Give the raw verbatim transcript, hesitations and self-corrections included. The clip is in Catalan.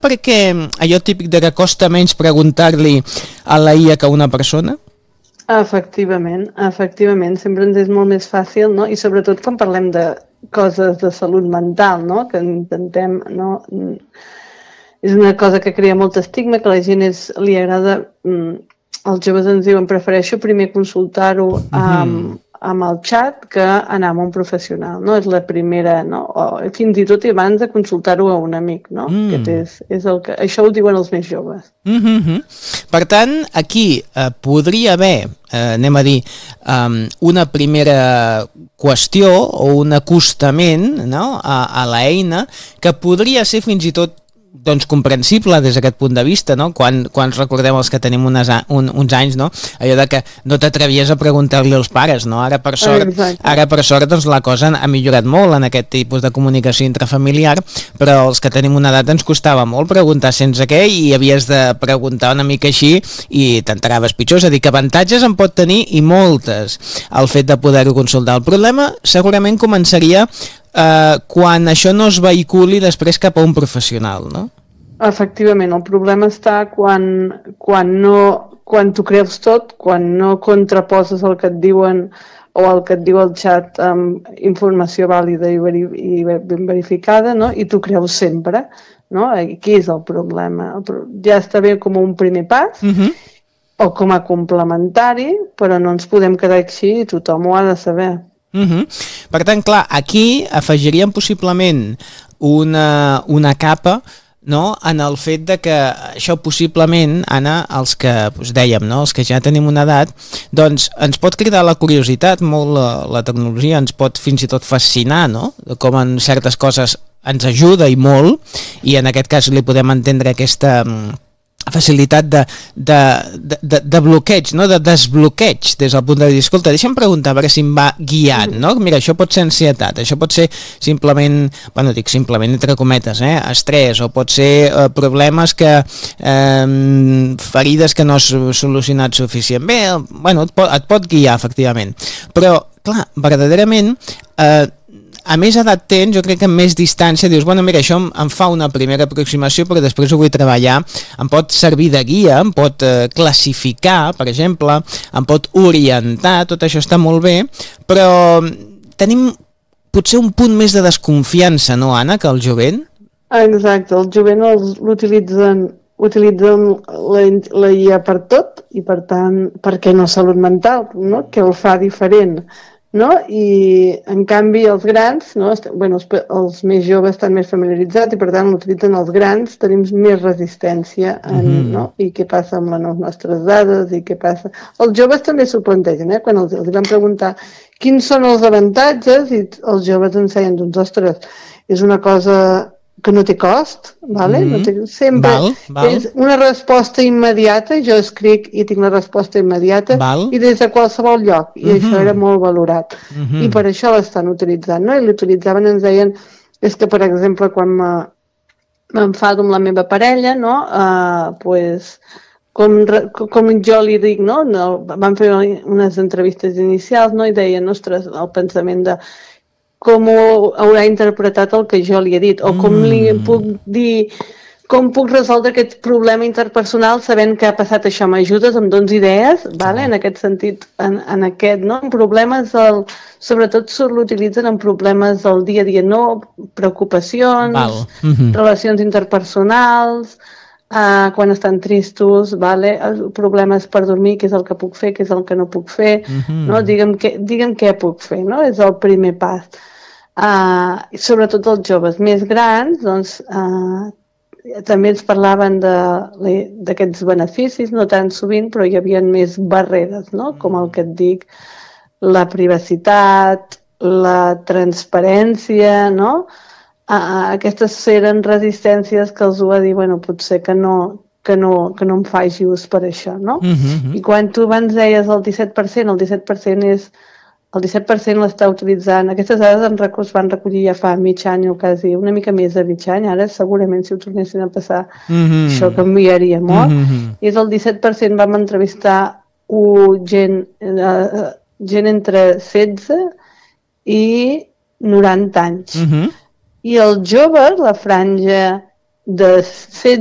perquè allò típic de que costa menys preguntar-li a la I A que a una persona? Efectivament, efectivament, sempre ens és molt més fàcil, no? I sobretot quan parlem de coses de salut mental, no? Que intentem, no? És una cosa que crea molt estigma, que a la gent és, li agrada, els joves ens diuen, prefereixo primer consultar-ho amb, amb el xat que anar amb un professional, no? És la primera, no? O fins i tot abans de consultar-ho a un amic, no? Mm. Aquest és, és el que, això ho diuen els més joves. Mm-hmm. Per tant, aquí eh, podria haver, eh, anem a dir, um, una primera qüestió o un acostament, no? a, a l'eina que podria ser fins i tot doncs comprensible des d'aquest punt de vista, no? Quan, quan recordem els que tenim unes, un, uns anys, no? Allò de que no t'atrevies a preguntar-li als pares, no? Ara per sort, Exacte. ara per sort doncs, la cosa ha millorat molt en aquest tipus de comunicació intrafamiliar, però els que tenim una edat ens costava molt preguntar sense què i havies de preguntar una mica així i t'enteraves pitjor, és a dir, que avantatges en pot tenir i moltes el fet de poder-ho consultar. El problema segurament començaria Uh, quan això no es vehiculi després cap a un professional, no? Efectivament, el problema està quan, quan, no, quan t'ho creus tot, quan no contraposes el que et diuen o el que et diu el xat amb informació vàlida i, veri, i ben verificada, no? I t'ho creus sempre, no? Aquí és el problema. Ja està bé com un primer pas, uh-huh. o com a complementari, però no ens podem quedar així i tothom ho ha de saber. Uh-huh. Per tant, clar, aquí afegiríem possiblement una, una capa, no? En el fet de que això possiblement, Anna, els que doncs, dèiem, no? Els que ja tenim una edat, doncs ens pot cridar la curiositat, molt la, la tecnologia ens pot fins i tot fascinar, no? Com en certes coses ens ajuda i molt, i en aquest cas li podem entendre aquesta facilitat de, de, de, de bloqueig, no? De desbloqueig des del punt de vista, escolta, deixa'm preguntar a veure si em va guiant, no? Mira, això pot ser ansietat, això pot ser simplement, bueno, dic simplement entre cometes, eh? Estrès, o pot ser eh, problemes que eh, ferides que no has solucionat suficient bé, bueno, et pot, et pot guiar efectivament, però clar, verdaderament eh, a més edat tens, jo crec que amb més distància dius, bueno, mira, això em, em fa una primera aproximació, però després ho vull treballar, em pot servir de guia, em pot eh, classificar, per exemple, em pot orientar, tot això està molt bé, però tenim potser un punt més de desconfiança, no, Anna, que el jovent? Exacte, el jovent l'utilitzen utilitzen la, la I A per tot, i per tant, per què no salut mental, no? Que el fa diferent, no? I en canvi els grans, no? Bueno, els, els més joves estan més familiaritzats i per tant l'utilitzen els grans, tenim més resistència en, mm-hmm. no? I què passa amb les nostres dades i què passa... Els joves també s'ho plantegen, eh? Quan els, els van preguntar quins són els avantatges i els joves ens deien, doncs ostres, és una cosa que no té cost, vale? Mm-hmm. No té, sempre val, val. És una resposta immediata, jo escric i tinc la resposta immediata, val. I des de qualsevol lloc, i mm-hmm. això era molt valorat, mm-hmm. i per això l'estan utilitzant, no? I l'utilitzaven, ens deien, és que per exemple quan m'enfado amb la meva parella, no? Uh, pues, com, com jo li dic, no? no? Van fer unes entrevistes inicials, no? I deien, ostres, el pensament de com ho haurà interpretat el que jo li he dit, o com li puc dir, com puc resoldre aquest problema interpersonal sabent que ha passat això, m'ajudes, em dones idees, vale? En aquest sentit, en, en aquest, no? En problemes, del, sobretot l'utilitzen en problemes del dia a dia, no? Preocupacions, mm-hmm. relacions interpersonals, Uh, quan estan tristos, vale? Problemes per dormir, què és el que puc fer, què és el que no puc fer, mm-hmm. no? Digue'm, que, digue'm què puc fer, no? És el primer pas. Uh, sobretot els joves més grans, doncs, uh, també ens parlaven d'aquests beneficis, no tan sovint, però hi havia més barreres, no? Com el que et dic, la privacitat, la transparència, no? Uh, aquestes eren resistències que els ho va dir, bueno, potser que no, que no, que no em faci ús per això, no? Mm-hmm. I quan tu abans deies el disset per cent, el disset per cent és, el disset per cent l'està utilitzant, aquestes dades en es van recollir ja fa mig any o quasi, una mica més de mig any, ara segurament si ho tornessin a passar, mm-hmm. això canviaria molt, mm-hmm. i és el disset per cent vam entrevistar un gent, uh, gent entre setze i noranta anys. Mm-hmm. I els joves, la franja de ser